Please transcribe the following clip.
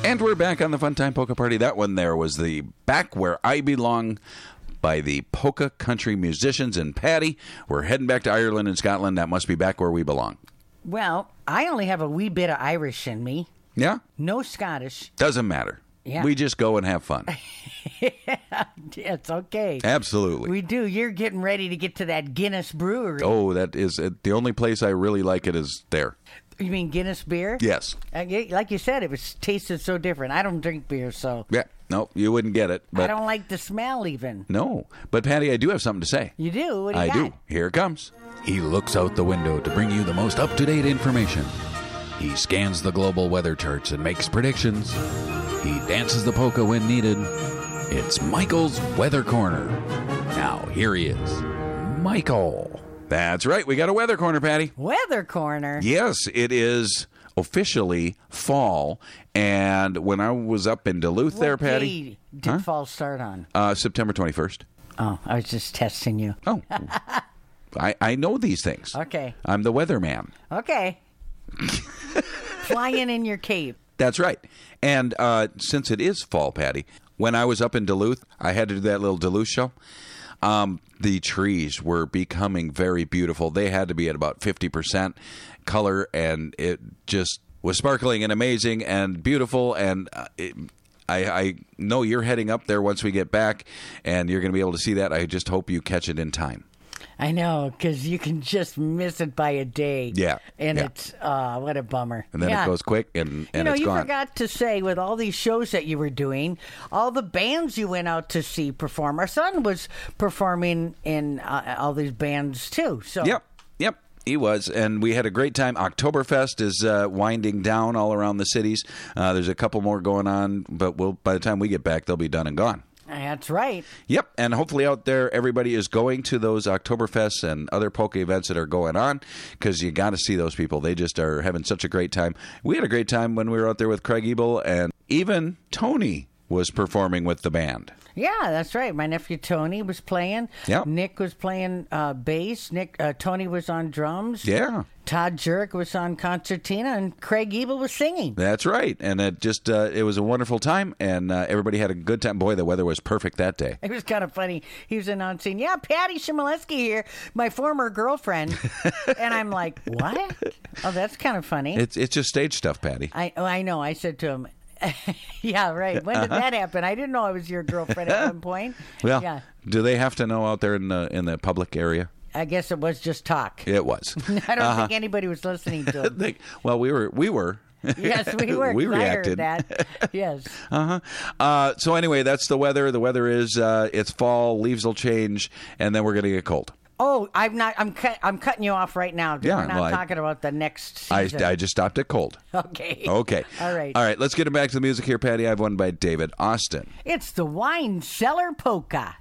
And we're back on the Fun Time Polka Party. That one there was the Back Where I Belong by the Polka Country Musicians. And Patty, we're heading back to Ireland and Scotland. That must be back where we belong. Well, I only have a wee bit of Irish in me. Yeah? No Scottish. Doesn't matter. Yeah. We just go and have fun. It's okay. Absolutely. We do. You're getting ready to get to that Guinness Brewery. Oh, that is the only place I really like it is there. You mean Guinness beer? Yes. Like you said, it was tasted so different. I don't drink beer, so. Yeah. No, you wouldn't get it. But I don't like the smell even. No. But, Patty, I do have something to say. You do? What do you got? do. Here it comes. He looks out the window to bring you the most up-to-date information. He scans the global weather charts and makes predictions. He dances the polka when needed. It's Michael's Weather Corner. Now, here he is. Michael. That's right. We got a Weather Corner, Patty. Weather Corner? Yes, it is officially fall. And when I was up in Duluth there, Patty. What day did fall start on? September 21st. Oh, I was just testing you. Oh. I know these things. Okay. I'm the weatherman. Okay. Flying in your cape. That's right. And since it is fall, Patty, when I was up in Duluth, I had to do that little Duluth show. The trees were becoming very beautiful. They had to be at about 50% color, and it just was sparkling and amazing and beautiful. And I know you're heading up there once we get back, and you're going to be able to see that. I just hope you catch it in time. I know, because you can just miss it by a day. Yeah. And yeah. It's, what a bummer. And then it goes quick, and it's gone. You forgot to say, with all these shows that you were doing, all the bands you went out to see perform. Our son was performing in all these bands, too. So. Yep. He was, and we had a great time. Oktoberfest is winding down all around the cities. There's a couple more going on, but by the time we get back, they'll be done and gone. That's right. Yep, and hopefully out there, everybody is going to those Oktoberfests and other polka events that are going on, because you got to see those people. They just are having such a great time. We had a great time when we were out there with Craig Ebel, and even Tony was performing with the band. Yeah, that's right. My nephew Tony was playing. Yep. Nick was playing bass. Tony was on drums. Yeah. Todd Jurek was on concertina, and Craig Ebel was singing. That's right. And it just it was a wonderful time, and everybody had a good time. Boy, the weather was perfect that day. It was kind of funny. He was announcing, yeah, Patty Shimoleski here, my former girlfriend. And I'm like, what? Oh, that's kind of funny. It's just stage stuff, Patty. I know. I said to him, yeah, right. When did that happen? I didn't know I was your girlfriend at one point. Well, yeah. Do they have to know out there in the public area? I guess it was just talk. It was. I don't think anybody was listening to it. Well, we were. Yes, we were. We reacted. I heard that. Yes. So anyway, that's the weather. The weather is it's fall. Leaves will change, and then we're going to get cold. Oh, I'm cutting you off right now. Yeah, we're not talking about the next season. I just stopped at cold. Okay. Okay. All right. All right. Let's get back to the music here, Patty. I have one by David Austin. It's the Wine Cellar Polka.